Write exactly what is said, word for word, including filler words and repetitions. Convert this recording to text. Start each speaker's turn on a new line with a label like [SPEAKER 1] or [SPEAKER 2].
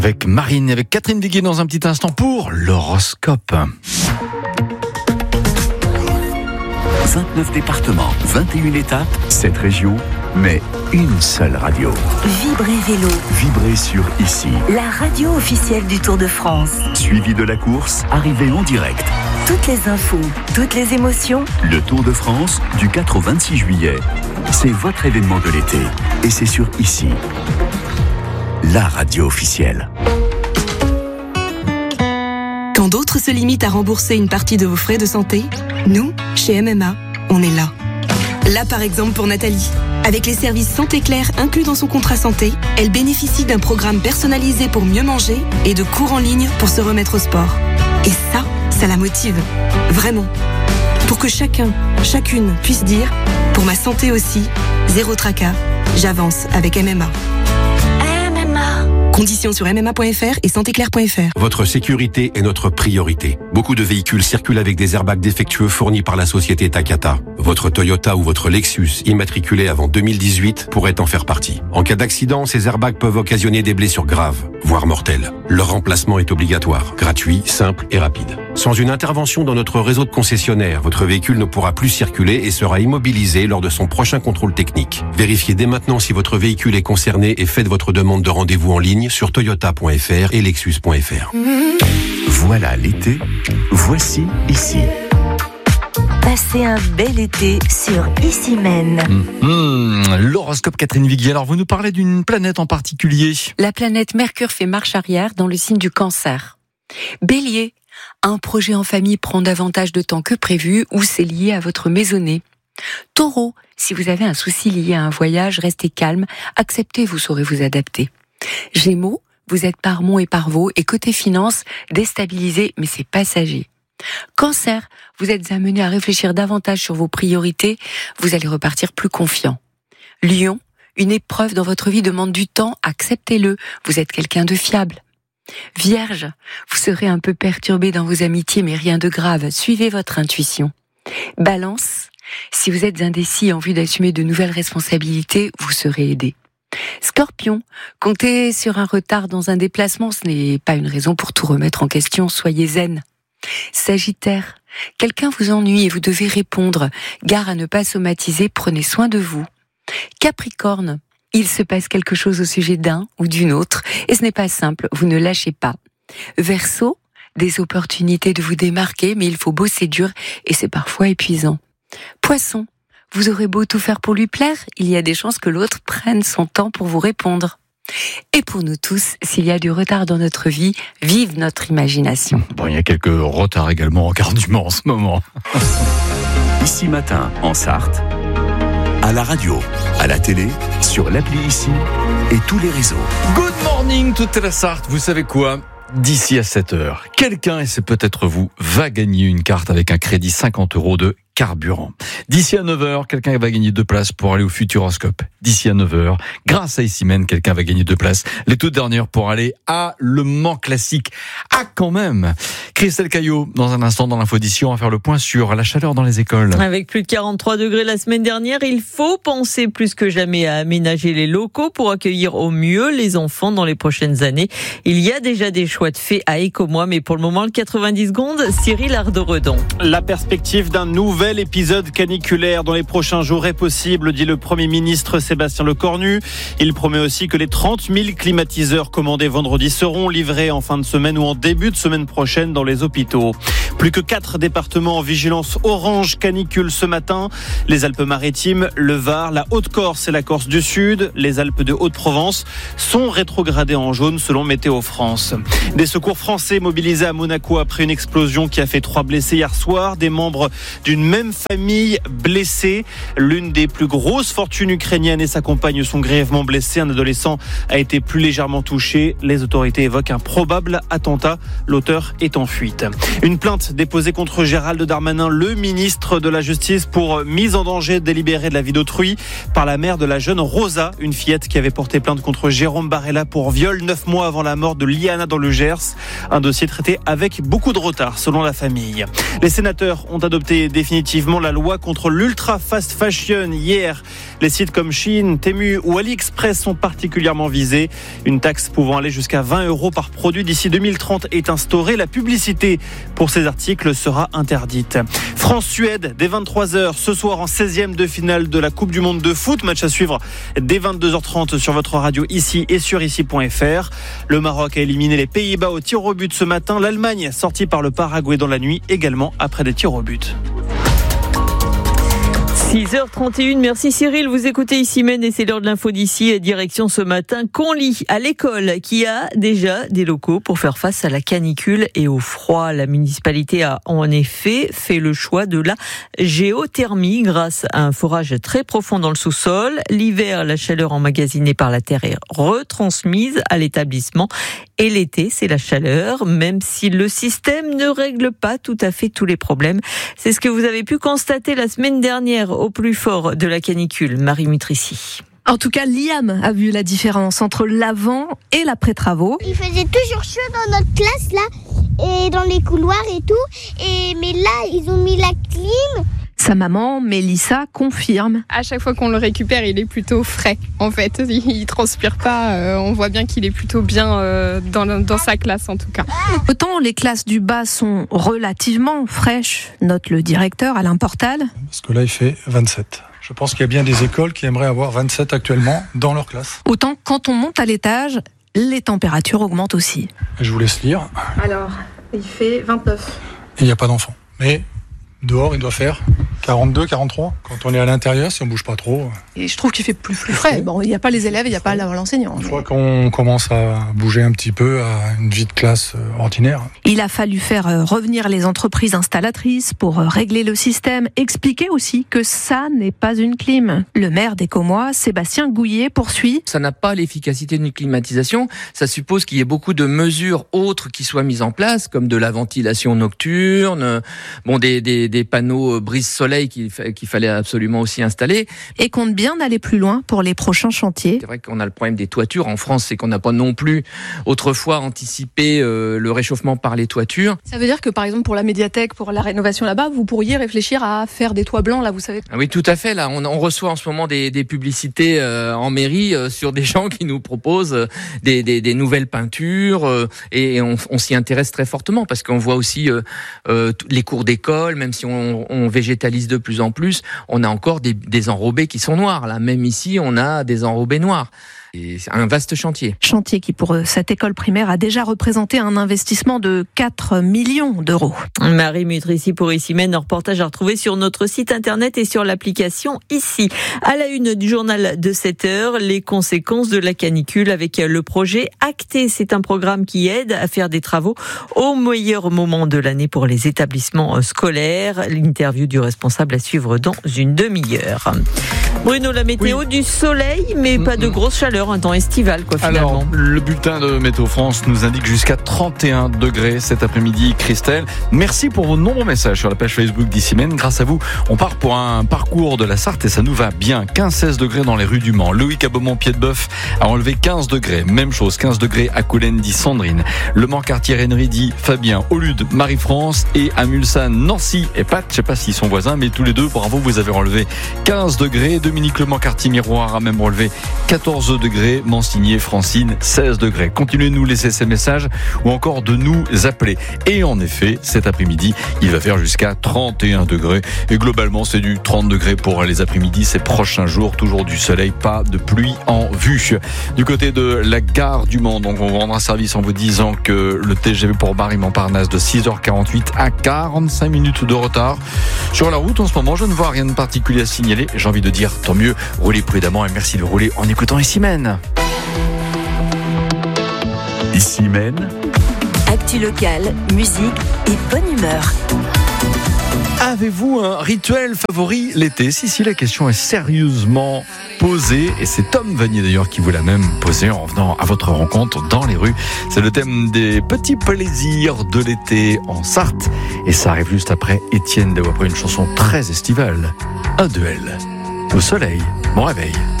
[SPEAKER 1] Avec Marine et avec Catherine Viguier dans un petit instant pour l'horoscope.
[SPEAKER 2] vingt-neuf départements, vingt et une étapes, sept régions, mais une seule radio.
[SPEAKER 3] Vibrez Vélo.
[SPEAKER 2] Vibrez sur Ici.
[SPEAKER 3] La radio officielle du Tour de France.
[SPEAKER 2] Suivi de la course, arrivée en direct.
[SPEAKER 3] Toutes les infos, toutes les émotions.
[SPEAKER 2] Le Tour de France, du quatre au vingt-six juillet. C'est votre événement de l'été. Et c'est sur Ici. La radio officielle.
[SPEAKER 4] Quand d'autres se limitent à rembourser une partie de vos frais de santé, nous, chez M M A, on est là. Là par exemple pour Nathalie. Avec les services Santé Claire inclus dans son contrat santé, elle bénéficie d'un programme personnalisé pour mieux manger et de cours en ligne pour se remettre au sport. Et ça, ça la motive. Vraiment. Pour que chacun, chacune puisse dire « Pour ma santé aussi, zéro tracas, j'avance avec M M A ». Conditions sur m m a point f r et santé claire point f r.
[SPEAKER 5] Votre sécurité est notre priorité. Beaucoup de véhicules circulent avec des airbags défectueux fournis par la société Takata. Votre Toyota ou votre Lexus, immatriculé avant deux mille dix-huit, pourrait en faire partie. En cas d'accident, ces airbags peuvent occasionner des blessures graves, voire mortelles. Leur remplacement est obligatoire, gratuit, simple et rapide. Sans une intervention dans notre réseau de concessionnaires, votre véhicule ne pourra plus circuler et sera immobilisé lors de son prochain contrôle technique. Vérifiez dès maintenant si votre véhicule est concerné et faites votre demande de rendez-vous en ligne sur toyota point f r et lexus point f r.
[SPEAKER 2] Voilà l'été, voici Ici.
[SPEAKER 3] Passez un bel été sur Ici Men.
[SPEAKER 1] Mmh, l'horoscope Catherine Viguier. Alors vous nous parlez d'une planète en particulier.
[SPEAKER 6] La planète Mercure fait marche arrière dans le signe du Cancer. Bélier, un projet en famille prend davantage de temps que prévu ou c'est lié à votre maisonnée. Taureau, si vous avez un souci lié à un voyage, restez calme, acceptez, vous saurez vous adapter. Gémeaux, vous êtes par Mont et par Vaux et côté finance, déstabilisé, mais c'est passager. Cancer, vous êtes amené à réfléchir davantage sur vos priorités, vous allez repartir plus confiant. Lion, une épreuve dans votre vie demande du temps, acceptez-le, vous êtes quelqu'un de fiable. Vierge, vous serez un peu perturbé dans vos amitiés, mais rien de grave, suivez votre intuition. Balance, si vous êtes indécis et en vue d'assumer de nouvelles responsabilités, vous serez aidé. Scorpion, comptez sur un retard dans un déplacement, ce n'est pas une raison pour tout remettre en question, soyez zen. Sagittaire, quelqu'un vous ennuie et vous devez répondre, gare à ne pas somatiser, prenez soin de vous. Capricorne, il se passe quelque chose au sujet d'un ou d'une autre et ce n'est pas simple, vous ne lâchez pas. Verseau, des opportunités de vous démarquer, mais il faut bosser dur et c'est parfois épuisant. Poisson, vous aurez beau tout faire pour lui plaire, il y a des chances que l'autre prenne son temps pour vous répondre. Et pour nous tous, s'il y a du retard dans notre vie, vive notre imagination.
[SPEAKER 1] Bon, il y a quelques retards également en gare du Mans en ce moment.
[SPEAKER 2] Ici Matin, en Sarthe, à la radio, à la télé, sur l'appli Ici et tous les réseaux.
[SPEAKER 1] Good morning toute la Sarthe, vous savez quoi ? D'ici à sept heures, quelqu'un, et c'est peut-être vous, va gagner une carte avec un crédit cinquante euros de carburant. D'ici à neuf heures, quelqu'un va gagner deux places pour aller au Futuroscope. D'ici à neuf heures, grâce à Ici Men, quelqu'un va gagner deux places. Les toutes dernières pour aller à Le Mans Classique. Ah, quand même! Christelle Caillot, dans un instant dans l'info-édition, on va faire le point sur la chaleur dans les écoles.
[SPEAKER 7] Avec plus de quarante-trois degrés la semaine dernière, il faut penser plus que jamais à aménager les locaux pour accueillir au mieux les enfants dans les prochaines années. Il y a déjà des choix de fait à Écomois, mais pour le moment, le quatre-vingt-dix secondes, Cyril Ardo-Redon.
[SPEAKER 8] La perspective d'un nouvel épisode caniculaire dans les prochains jours est possible, dit le Premier ministre Sébastien Lecornu. Il promet aussi que les trente mille climatiseurs commandés vendredi seront livrés en fin de semaine ou en début de semaine prochaine dans les hôpitaux. Plus que quatre départements en vigilance orange canicule ce matin. Les Alpes-Maritimes, le Var, la Haute-Corse et la Corse du Sud, les Alpes de Haute-Provence sont rétrogradés en jaune selon Météo France. Des secours français mobilisés à Monaco après une explosion qui a fait trois blessés hier soir. Des membres d'une même famille blessée. L'une des plus grosses fortunes ukrainiennes et sa compagne sont grièvement blessées. Un adolescent a été plus légèrement touché. Les autorités évoquent un probable attentat. L'auteur est en fuite. Une plainte déposée contre Gérald Darmanin, le ministre de la Justice, pour mise en danger délibérée de la vie d'autrui par la mère de la jeune Rosa, une fillette qui avait porté plainte contre Jérôme Barella pour viol neuf mois avant la mort de Liana dans le Gers. Un dossier traité avec beaucoup de retard selon la famille. Les sénateurs ont adopté définitivement définitivement la loi contre l'ultra fast fashion. Hier, les sites comme Shein, Temu ou AliExpress sont particulièrement visés. Une taxe pouvant aller jusqu'à vingt euros par produit d'ici deux mille trente est instaurée. La publicité pour ces articles sera interdite. France-Suède, dès vingt-trois heures, ce soir en seizième de finale de la Coupe du Monde de foot. Match à suivre dès vingt-deux heures trente sur votre radio ici et sur ici point f r. Le Maroc a éliminé les Pays-Bas au tir au but ce matin. L'Allemagne sortie par le Paraguay dans la nuit, également après des tirs au but.
[SPEAKER 7] six heures trente et une, merci Cyril, vous écoutez Ici-Même et c'est l'heure de l'info d'ici, direction ce matin Conly, à l'école qui a déjà des locaux pour faire face à la canicule et au froid. La municipalité a en effet fait le choix de la géothermie grâce à un forage très profond dans le sous-sol. L'hiver, la chaleur emmagasinée par la terre est retransmise à l'établissement et l'été, c'est la chaleur, même si le système ne règle pas tout à fait tous les problèmes. C'est ce que vous avez pu constater la semaine dernière au plus fort de la canicule. Marie Mutrici.
[SPEAKER 9] En tout cas, Liam a vu la différence entre l'avant et l'après-travaux.
[SPEAKER 10] Il faisait toujours chaud dans notre classe, là, et dans les couloirs et tout. Et, mais là, ils ont mis la clim.
[SPEAKER 9] Sa maman, Mélissa, confirme.
[SPEAKER 11] À chaque fois qu'on le récupère, il est plutôt frais, en fait. Il transpire pas. Euh, on voit bien qu'il est plutôt bien euh, dans, dans sa classe, en tout cas.
[SPEAKER 9] Autant les classes du bas sont relativement fraîches, note le directeur Alain Portal.
[SPEAKER 12] Parce que là, il fait vingt-sept. Je pense qu'il y a bien des écoles qui aimeraient avoir vingt-sept actuellement dans leur classe.
[SPEAKER 9] Autant quand on monte à l'étage, les températures augmentent aussi.
[SPEAKER 12] Je vous laisse lire.
[SPEAKER 11] Alors, il fait vingt-neuf.
[SPEAKER 12] Il n'y a pas d'enfants. Mais dehors, il doit faire quarante-deux, quarante-trois. Quand on est à l'intérieur, si on ne bouge pas trop.
[SPEAKER 9] Et je trouve qu'il fait plus, plus frais. Bon, il n'y a pas les élèves, il n'y a pas l'enseignant.
[SPEAKER 12] Une fois qu'on commence à bouger un petit peu à une vie de classe ordinaire.
[SPEAKER 9] Il a fallu faire revenir les entreprises installatrices pour régler le système. Expliquer aussi que ça n'est pas une clim. Le maire d'Écomois, Sébastien Gouillet, poursuit.
[SPEAKER 13] Ça n'a pas l'efficacité d'une climatisation. Ça suppose qu'il y ait beaucoup de mesures autres qui soient mises en place, comme de la ventilation nocturne, bon, des, des, des panneaux brise-soleil qu'il, qu'il fallait absolument aussi installer.
[SPEAKER 9] Et compte bien aller plus loin pour les prochains chantiers.
[SPEAKER 13] C'est vrai qu'on a le problème des toitures en France, c'est qu'on n'a pas non plus autrefois anticipé euh, le réchauffement par les toitures.
[SPEAKER 11] Ça veut dire que par exemple pour la médiathèque, pour la rénovation là-bas, vous pourriez réfléchir à faire des toits blancs là, vous savez.
[SPEAKER 13] Ah oui, tout à fait. Là, on, on reçoit en ce moment des, des publicités euh, en mairie euh, sur des gens qui nous proposent euh, des, des, des nouvelles peintures euh, et, et on, on s'y intéresse très fortement parce qu'on voit aussi euh, euh, les cours d'école, même si on, on végétalise de plus en plus, on a encore des, des enrobés qui sont noirs. Là, même ici, on a des enrobés noirs. Et c'est un vaste chantier.
[SPEAKER 9] Chantier qui, pour cette école primaire, a déjà représenté un investissement de quatre millions d'euros.
[SPEAKER 7] Marie Mutrici pour Ici-Même, un reportage à retrouver sur notre site internet et sur l'application Ici. À la une du journal de sept heures, les conséquences de la canicule avec le projet Acté. C'est un programme qui aide à faire des travaux au meilleur moment de l'année pour les établissements scolaires. L'interview du responsable à suivre dans une demi-heure. Bruno, la météo, oui. Du soleil, mais pas de grosse chaleur, un temps estival, quoi, finalement.
[SPEAKER 1] Alors, le bulletin de Météo France nous indique jusqu'à trente et un degrés cet après-midi. Christelle, merci pour vos nombreux messages sur la page Facebook d'Ici-Même. Grâce à vous, on part pour un parcours de la Sarthe et ça nous va bien. quinze seize degrés dans les rues du Mans. Loïc à Beaumont-Pied-de-Bœuf a enlevé quinze degrés. Même chose, quinze degrés à Coulennes, dit Sandrine. Le Mans-Cartier-Rennery, dit Fabien. Aulude, Marie-France et à Mulsanne, Nancy et Pat. Je sais pas s'ils sont voisins, mais tous les deux, bravo, vous avez relevé quinze degrés. Dominique Le Mans-Cartier-Miroir a même relevé quatorze degrés. Mansigné, Francine, seize degrés. Continuez de nous laisser ces messages ou encore de nous appeler. Et en effet, cet après-midi, il va faire jusqu'à trente et un degrés. Et globalement, c'est du trente degrés pour les après-midi ces prochains jours. Toujours du soleil, pas de pluie en vue. Du côté de la gare du Mans, donc on vous rendra service en vous disant que le T G V pour Paris-Montparnasse de six heures quarante-huit à quarante-cinq minutes de retard. Sur la route, en ce moment, je ne vois rien de particulier à signaler. J'ai envie de dire, tant mieux, roulez prudemment et merci de rouler en écoutant Ici-Même.
[SPEAKER 2] Ici-Même.
[SPEAKER 3] Actu locale, musique et bonne humeur.
[SPEAKER 1] Avez-vous un rituel favori l'été ? Si, si, la question est sérieusement posée. Et c'est Tom Vanier d'ailleurs qui vous l'a même posée en venant à votre rencontre dans les rues. C'est le thème des petits plaisirs de l'été en Sarthe. Et ça arrive juste après Étienne Daou, après une chanson très estivale. Un duel. Au soleil. Bon réveil.